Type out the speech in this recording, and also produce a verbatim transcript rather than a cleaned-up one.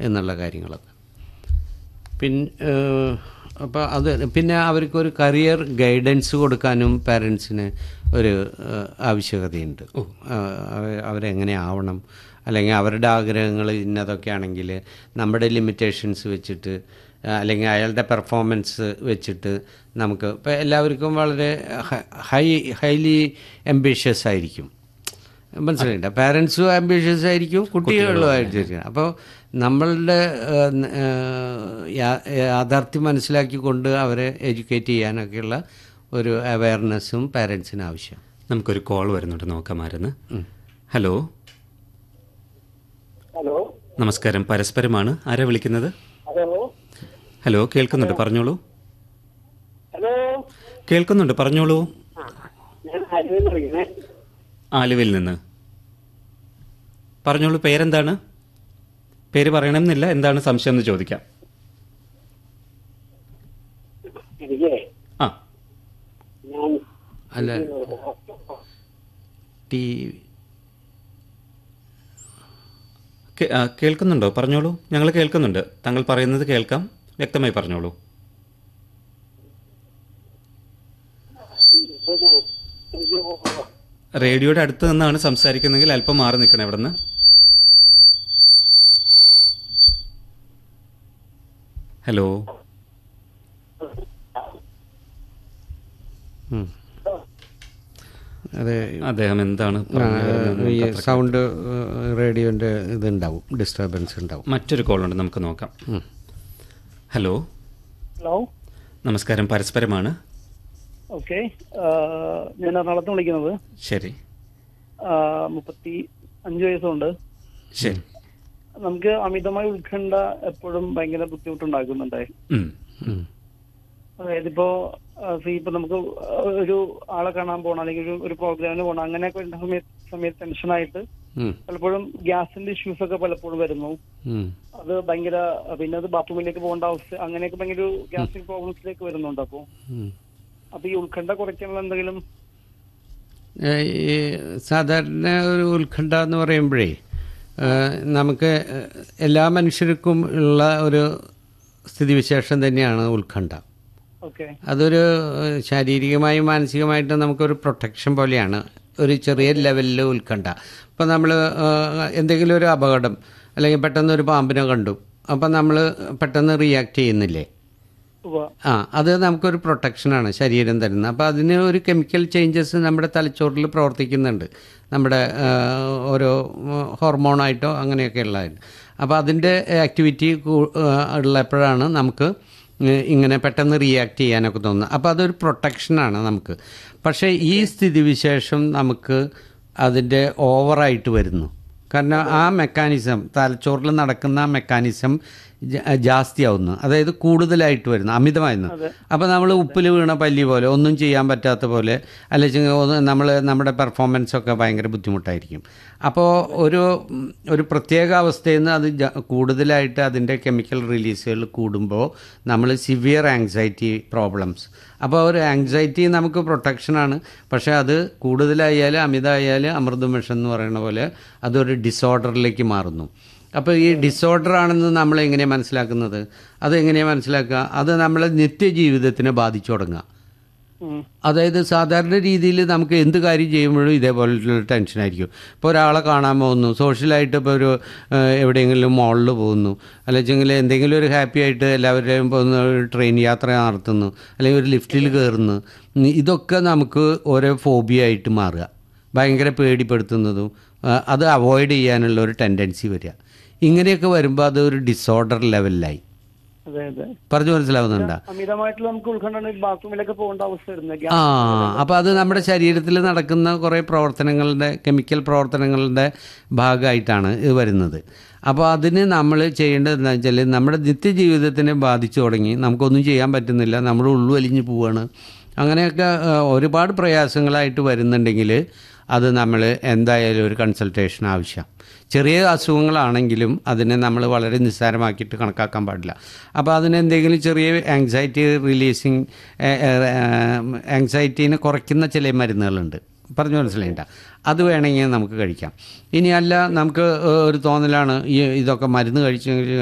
എന്നുള്ള കാര്യങ്ങളൊക്കെ. പിന്നെ അപ്പോൾ അത് പിന്നെ അവർക്കൊരു കരിയർ ഗൈഡൻസ് കൊടുക്കാനും പാരൻസിന് ഒരു ആവശ്യകതയുണ്ട്. അവരെങ്ങനെ ആവണം, അല്ലെങ്കിൽ അവരുടെ ആഗ്രഹങ്ങൾ ഇന്നതൊക്കെ ആണെങ്കിൽ നമ്മുടെ ലിമിറ്റേഷൻസ് വെച്ചിട്ട് അല്ലെങ്കിൽ അയാളുടെ പെർഫോമൻസ് വെച്ചിട്ട് നമുക്ക് ഇപ്പോൾ എല്ലാവർക്കും വളരെ ഹൈ ഹൈലി ആംബിഷ്യസ് ആയിരിക്കും. മനസ്സിലായില്ല, പാരൻസും ആംബിഷ്യസ് ആയിരിക്കും, കുട്ടികളും ആയിരിക്കും. അപ്പോൾ നമ്മളുടെ യാഥാർത്ഥ്യം മനസ്സിലാക്കിക്കൊണ്ട് അവരെ എഡ്യൂക്കേറ്റ് ചെയ്യാനൊക്കെയുള്ള ഒരു അവയർനെസ്സും പാരൻസിന് ആവശ്യം. നമുക്കൊരു കോൾ വരുന്നുണ്ട്, നോക്കാമായിരുന്നു. ഹലോ ഹലോ നമസ്കാരം, പരസ്പരമാണ്. ആരാ വിളിക്കുന്നത്? ഹലോ ഹലോ കേൾക്കുന്നുണ്ട്, പറഞ്ഞോളൂ. ഹലോ കേൾക്കുന്നുണ്ട്, പറഞ്ഞോളൂ. ഞാൻ ആലുവയിൽ വിളിക്കുന്നേ. ആലുവയിൽ നിന്ന് പറഞ്ഞോളൂ. പേരെന്താണ്? പേര് പറയണമെന്നില്ല, എന്താണ് സംശയം എന്ന് ചോദിക്കാം. എനിക്ക് ആ ഞാൻ അല്ല ടി കേ- ആ, കേൾക്കുന്നുണ്ടോ? പറഞ്ഞോളൂ. ഞങ്ങൾ കേൾക്കുന്നുണ്ട്, താങ്കൾ പറയുന്നത് കേൾക്കാം, വ്യക്തമായി പറഞ്ഞോളൂ. എനിക്ക് റേഡിയോയുടെ അടുത്ത് നിന്നാണ് സംസാരിക്കുന്നതെങ്കിൽ അല്പം മാറി നിൽക്കണം ഇവിടെ നിന്ന്. ഹലോ അതെ, അദ്ദേഹം എന്താണ് പറഞ്ഞു വരുന്നതെന്ന് ഈ നമുക്ക് അത്ര സൗണ്ട് റേഡിയോൻ്റെ ഇതുണ്ടാവും, ഡിസ്റ്റർബൻസ് ഉണ്ടാവും. മറ്റൊരു കോളുണ്ട്, നമുക്ക് നോക്കാം. ഹലോ ഹലോ നമസ്കാരം, പരസ്പരമാണ്. ഓക്കെ, ഞാൻ എറണാകുളത്ത് വിളിക്കുന്നത്. ശരി മുപ്പത്തി അഞ്ച് വയസ്സുണ്ട്. ശരി. നമുക്ക് അമിതമായ ഉത്കണ്ഠ എപ്പോഴും ഭയങ്കര ബുദ്ധിമുട്ടുണ്ടാക്കുന്നുണ്ട്. ഉം. അതായത് ഇപ്പോ ഇപ്പൊ നമുക്ക് ഒരു ആളെ കാണാൻ പോകണം, അല്ലെങ്കിൽ ഒരു ഒരു പ്രോഗ്രാമിന് പോകണം, അങ്ങനെയൊക്കെ വരുന്ന സമയത്ത് സമയത്ത് ടെൻഷനായിട്ട് പലപ്പോഴും ഗ്യാസിന്റെ ഇഷ്യൂസ് ഒക്കെ പലപ്പോഴും വരുന്നു. അത് ഭയങ്കര, പിന്നെ അത് ബാത്റൂമിലേക്ക് പോകേണ്ട അവസ്ഥ, അങ്ങനെയൊക്കെ ഭയങ്കര ഗ്യാസ്ട്രിക് പ്രോബ്ലംസിലേക്ക് വരുന്നുണ്ട്. അപ്പോ അപ്പൊ ഈ ഉത്കണ്ഠ കുറയ്ക്കാനുള്ള എന്തെങ്കിലും? ഈ സാധാരണ ഒരു ഉത്കണ്ഠ എന്ന് പറയുമ്പോഴേ നമുക്ക് എല്ലാ മനുഷ്യർക്കും ഉള്ള ഒരു സ്ഥിതിവിശേഷം തന്നെയാണ് ഉത്കണ്ഠ. ഓക്കെ, അതൊരു ശാരീരികമായും മാനസികമായിട്ടും നമുക്കൊരു പ്രൊട്ടക്ഷൻ പോലെയാണ് ഒരു ചെറിയ ലെവലിൽ ഉത്കണ്ഠ. ഇപ്പം നമ്മൾ എന്തെങ്കിലും ഒരു അപകടം അല്ലെങ്കിൽ പെട്ടെന്ന് ഒരു പാമ്പിനെ കണ്ടു, അപ്പം നമ്മൾ പെട്ടെന്ന് റിയാക്ട് ചെയ്യുന്നില്ലേ? ആ, അത് നമുക്കൊരു പ്രൊട്ടക്ഷനാണ് ശരീരം തരുന്നത്. അപ്പോൾ അതിന് ഒരു കെമിക്കൽ ചേഞ്ചസ് നമ്മുടെ തലച്ചോറിൽ പ്രവർത്തിക്കുന്നുണ്ട്, നമ്മുടെ ഓരോ ഹോർമോണായിട്ടോ അങ്ങനെയൊക്കെ ഉള്ളതായിട്ട്. അപ്പോൾ അതിൻ്റെ ആക്ടിവിറ്റി ഉള്ളപ്പോഴാണ് നമുക്ക് ഇങ്ങനെ പെട്ടെന്ന് റിയാക്ട് ചെയ്യാനൊക്കെ തോന്നുന്നത്. അപ്പോൾ അതൊരു പ്രൊട്ടക്ഷനാണ് നമുക്ക്. പക്ഷേ ഈ സ്ഥിതിവിശേഷം നമുക്ക് അതിൻ്റെ ഓവറായിട്ട് വരുന്നു. കാരണം ആ മെക്കാനിസം, തലച്ചോറിൽ നടക്കുന്ന ആ മെക്കാനിസം ജാസ്തിയാവുന്നു, അതായത് കൂടുതലായിട്ട് വരുന്നു, അമിതമായിരുന്നു. അപ്പോൾ നമ്മൾ ഉപ്പിൽ വീണ പല്ലി പോലെ, ഒന്നും ചെയ്യാൻ പറ്റാത്ത പോലെ, അല്ലെങ്കിൽ നമ്മൾ നമ്മുടെ പെർഫോമൻസൊക്കെ ഭയങ്കര ബുദ്ധിമുട്ടായിരിക്കും. അപ്പോൾ ഒരു ഒരു പ്രത്യേക അവസ്ഥയിൽ നിന്ന് അത് കൂടുതലായിട്ട് അതിൻ്റെ കെമിക്കൽ റിലീസുകൾ കൂടുമ്പോൾ നമ്മൾ സിവിയർ ആങ്സൈറ്റി പ്രോബ്ലംസ്. അപ്പോൾ ഒരു ആങ്സൈറ്റി നമുക്ക് പ്രൊട്ടക്ഷനാണ്, പക്ഷേ അത് കൂടുതലായാൽ, അമിതമായാൽ അമൃതം വിഷം എന്ന് പറയുന്ന പോലെ അതൊരു ഡിസോർഡറിലേക്ക് മാറുന്നു. അപ്പോൾ ഈ ഡിസോർഡർ ആണെന്ന് നമ്മൾ എങ്ങനെയാണ് മനസ്സിലാക്കുന്നത്? അതെങ്ങനെയാണ് മനസ്സിലാക്കുക? അത് നമ്മളെ നിത്യജീവിതത്തിനെ ബാധിച്ചു തുടങ്ങുക. അതായത് സാധാരണ രീതിയിൽ നമുക്ക് എന്ത് കാര്യം ചെയ്യുമ്പോഴും ഇതേപോലുള്ള ടെൻഷനായിരിക്കും. ഇപ്പോൾ ഒരാളെ കാണാൻ പോകുന്നു, സോഷ്യലായിട്ട് ഇപ്പോൾ ഒരു എവിടെയെങ്കിലും മോളിൽ പോകുന്നു, അല്ലെങ്കിൽ എന്തെങ്കിലും ഒരു ഹാപ്പി ആയിട്ട് എല്ലാവരുടെയും പോകുന്ന ഒരു ട്രെയിൻ യാത്ര നടത്തുന്നു, അല്ലെങ്കിൽ ഒരു ലിഫ്റ്റിൽ കയറുന്നു, ഇതൊക്കെ നമുക്ക് ഓരോ ഫോബിയ ആയിട്ട് മാറുക, ഭയങ്കര പേടിപ്പെടുത്തുന്നതും അത് അവോയ്ഡ് ചെയ്യാനുള്ള ഒരു ടെൻഡൻസി വരിക. ഇങ്ങനെയൊക്കെ വരുമ്പോൾ അത് ഒരു ഡിസോർഡർ ലെവലിലായി. പറഞ്ഞു മനസ്സിലാവുന്നുണ്ടോ? അമിതമായിട്ടുള്ള നമുക്ക് ഉത്കണ്ഠ ബാത്റൂമിലൊക്കെ പോകേണ്ട അവസ്ഥ വരുന്നത്. ആ, അപ്പോൾ അത് നമ്മുടെ ശരീരത്തിൽ നടക്കുന്ന കുറേ പ്രവർത്തനങ്ങളുടെ, കെമിക്കൽ പ്രവർത്തനങ്ങളുടെ ഭാഗമായിട്ടാണ് ഇത് വരുന്നത്. അപ്പോൾ അതിന് നമ്മൾ ചെയ്യേണ്ടത് എന്താ വെച്ചാൽ, നമ്മുടെ നിത്യജീവിതത്തിനെ ബാധിച്ചു തുടങ്ങി, നമുക്കൊന്നും ചെയ്യാൻ പറ്റുന്നില്ല, നമ്മൾ ഉള്ളുവലിഞ്ഞ് പോവുകയാണ്, അങ്ങനെയൊക്കെ ഒരുപാട് പ്രയാസങ്ങളായിട്ട് വരുന്നുണ്ടെങ്കിൽ അത് നമ്മൾ എന്തായാലും ഒരു കൺസൾട്ടേഷൻ ആവശ്യം. ചെറിയ അസുഖങ്ങളാണെങ്കിലും അതിനെ നമ്മൾ വളരെ നിസ്സാരമാക്കിയിട്ട് കണക്കാക്കാൻ പാടില്ല. അപ്പോൾ അതിന് എന്തെങ്കിലും ചെറിയ ആങ്സൈറ്റി റിലീസിങ്, ആങ്സൈറ്റീനെ കുറയ്ക്കുന്ന ചില മരുന്നുകളുണ്ട്, പറഞ്ഞു മനസ്സിലായിട്ട, അത് വേണമെങ്കിൽ നമുക്ക് കഴിക്കാം. ഇനി അല്ല, നമുക്ക് ഒരു തോന്നലാണ് ഈ ഇതൊക്കെ മരുന്ന് കഴിച്ചെങ്കിൽ